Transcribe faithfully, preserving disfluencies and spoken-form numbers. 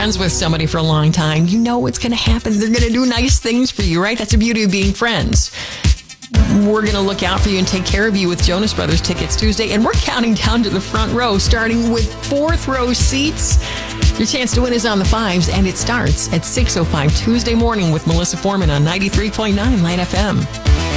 friends with somebody for a long time, you know what's going to happen. They're going to do nice things for you, right? That's the beauty of being friends. We're going to look out for you and take care of you with Jonas Brothers Tickets Tuesday. And we're counting down to the front row, starting with fourth row seats. Your chance to win is on the fives, and it starts at six oh five Tuesday morning with Melissa Foreman on ninety-three point nine Light F M.